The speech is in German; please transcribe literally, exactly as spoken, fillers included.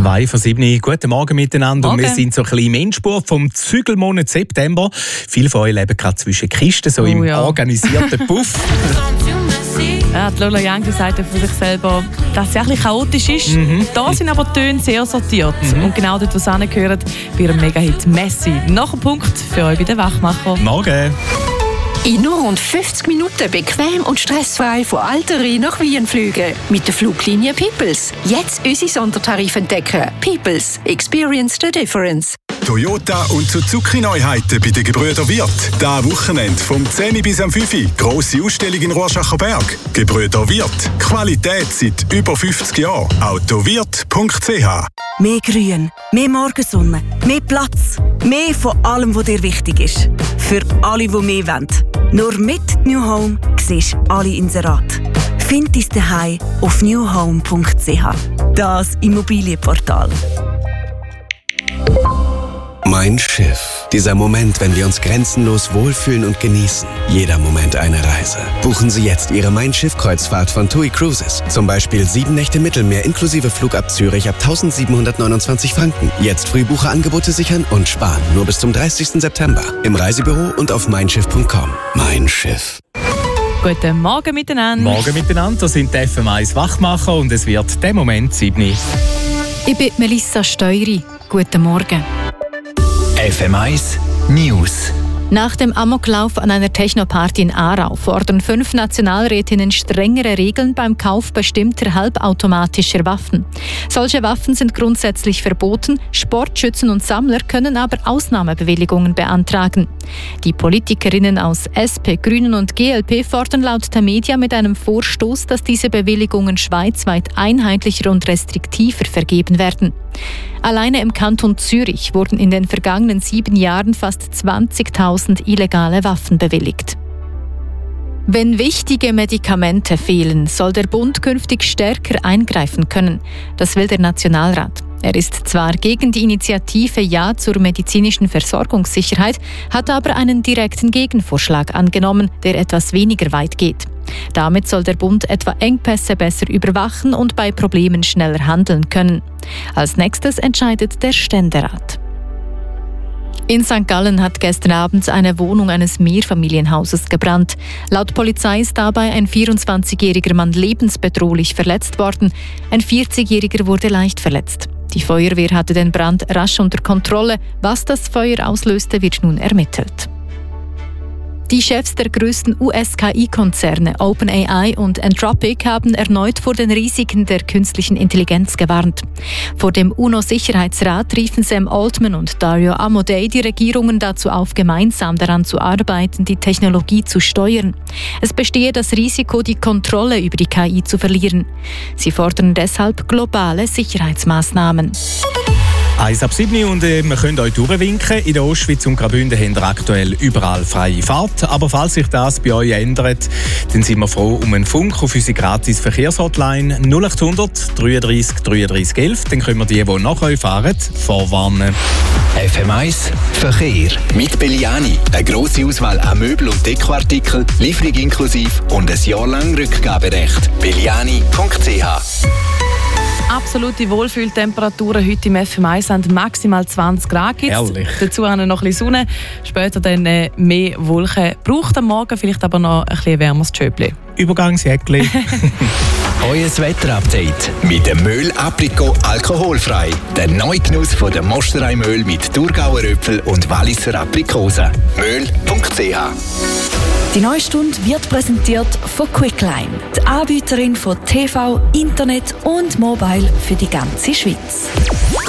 Zwei von sieben. Guten Morgen miteinander. Morgen. Und wir sind so ein bisschen im Endspurt vom Zügelmonat September. Viele von euch leben gerade zwischen Kisten, so Oh, im ja. organisierten Puff. Ja, die Lola Young sagt ja von sich selber, dass es ein bisschen chaotisch ist. Mhm. Da sind aber die Töne sehr sortiert. Mhm. Und genau dort, wo es hingehört, bei ihrem Mega-Hit «Messi». Noch ein Punkt für euch bei den Wachmacher. Morgen. In nur rund fünfzig Minuten bequem und stressfrei von Alteri nach Wien fliegen. Mit der Fluglinie Peoples. Jetzt unsere Sondertarife entdecken. Peoples. Experience the difference. Toyota und Suzuki-Neuheiten bei den Gebrüder Wirth. Dieses Wochenende vom zehn bis am fünf. Grosse Ausstellung in Rorschacher Berg. Gebrüder Wirth. Qualität seit über fünfzig Jahren. autowirth punkt c h. Mehr Grün, mehr Morgensonne, mehr Platz, mehr von allem, was dir wichtig ist. Für alle, die mehr wollen. Nur mit New Home siehst du alle Inserate. Find dein Zuhause auf new home punkt c h. Das Immobilienportal. Mein Schiff. Dieser Moment, wenn wir uns grenzenlos wohlfühlen und genießen. Jeder Moment eine Reise. Buchen Sie jetzt Ihre Mein Schiff-Kreuzfahrt von TUI Cruises. Zum Beispiel sieben Nächte Mittelmeer inklusive Flug ab Zürich ab eintausendsiebenhundertneunundzwanzig Franken. Jetzt Frühbucherangebote sichern und sparen. Nur bis zum dreißigsten September. Im Reisebüro und auf mein schiff punkt com. Mein Schiff. Guten Morgen miteinander. Morgen miteinander. Das sind die F M eins Wachmacher und es wird der Moment sieben. Ich bin Melissa Steury. Guten Morgen. F M eins News. Nach dem Amoklauf an einer Technoparty in Aarau fordern fünf Nationalrätinnen strengere Regeln beim Kauf bestimmter halbautomatischer Waffen. Solche Waffen sind grundsätzlich verboten, Sportschützen und Sammler können aber Ausnahmebewilligungen beantragen. Die Politikerinnen aus S P, Grünen und G L P fordern laut der Media mit einem Vorstoß, dass diese Bewilligungen schweizweit einheitlicher und restriktiver vergeben werden. Alleine im Kanton Zürich wurden in den vergangenen sieben Jahren fast zwanzigtausend illegale Waffen bewilligt. Wenn wichtige Medikamente fehlen, soll der Bund künftig stärker eingreifen können. Das will der Nationalrat. Er ist zwar gegen die Initiative Ja zur medizinischen Versorgungssicherheit, hat aber einen direkten Gegenvorschlag angenommen, der etwas weniger weit geht. Damit soll der Bund etwa Engpässe besser überwachen und bei Problemen schneller handeln können. Als nächstes entscheidet der Ständerat. In Sankt Gallen hat gestern Abend eine Wohnung eines Mehrfamilienhauses gebrannt. Laut Polizei ist dabei ein vierundzwanzigjähriger Mann lebensbedrohlich verletzt worden. Ein vierzigjähriger wurde leicht verletzt. Die Feuerwehr hatte den Brand rasch unter Kontrolle. Was das Feuer auslöste, wird nun ermittelt. Die Chefs der größten U S-K I-Konzerne OpenAI und Anthropic haben erneut vor den Risiken der künstlichen Intelligenz gewarnt. Vor dem UNO-Sicherheitsrat riefen Sam Altman und Dario Amodei die Regierungen dazu auf, gemeinsam daran zu arbeiten, die Technologie zu steuern. Es bestehe das Risiko, die Kontrolle über die K I zu verlieren. Sie fordern deshalb globale Sicherheitsmaßnahmen. eins ab sieben und äh, wir können euch durchwinken. In der Ostschweiz und Graubünden haben wir aktuell überall freie Fahrt. Aber falls sich das bei euch ändert, dann sind wir froh um einen Funk auf unsere gratis Verkehrshotline null acht hundert dreiunddreißig dreiunddreißig elf. Dann können wir die, die nach euch fahren, vorwarnen. F M eins Verkehr. Mit Belliani. Eine grosse Auswahl an Möbel- und Dekoartikeln, Lieferung inklusiv und ein Jahr lang Rückgaberecht. belliani punkt c h. Absolute Wohlfühltemperaturen heute im F M eins sind maximal zwanzig Grad. Gibt's. Herrlich. Dazu noch ein bisschen Sonne, später dann äh, mehr Wolken. Braucht am Morgen vielleicht aber noch ein bisschen wärmeres Tschöpli. Übergangsjäckli. Euer Wetterupdate mit dem Möl Aprikot alkoholfrei. Der neue Genuss von der Mosterei-Möl mit Thurgauer Äpfel und Walliser Aprikosen. möl punkt c h. Die neue Stunde wird präsentiert von Quickline, die Anbieterin von T V, Internet und Mobile für die ganze Schweiz.